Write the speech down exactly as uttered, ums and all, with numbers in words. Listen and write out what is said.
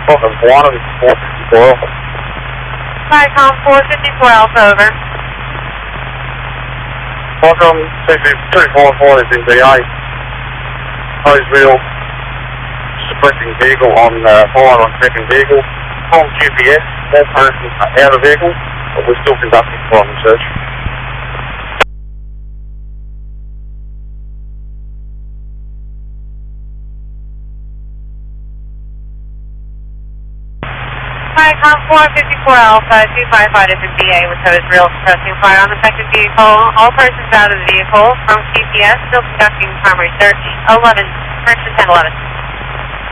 Fucking one and four fifty-four. Vicom four fifty-four Alpha, over. Welcome, two four four is in D A. Hose real suppressing vehicle on uh, fire on second vehicle. On G P S, all persons are out of vehicle, but we're still conducting primary search. Vicom four fifty-four Alpha, two five five is in D A with hose real suppressing fire on the second vehicle. All persons out of the vehicle from G P S, still conducting primary search. eleven, person ten eleven.